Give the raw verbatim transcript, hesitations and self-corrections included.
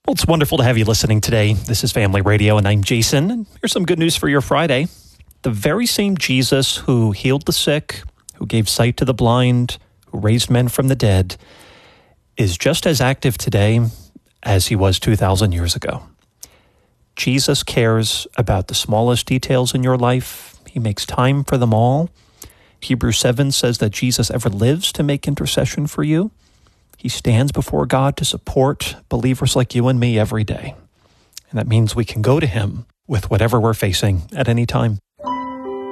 Well, it's wonderful to have you listening today. This is Family Radio, and I'm Jason. And here's some good news for your Friday. The very same Jesus who healed the sick, who gave sight to the blind, who raised men from the dead, is just as active today as he was two thousand years ago. Jesus cares about the smallest details in your life. He makes time for them all. Hebrews seven says that Jesus ever lives to make intercession for you. He stands before God to support believers like you and me every day. And that means we can go to him with whatever we're facing at any time.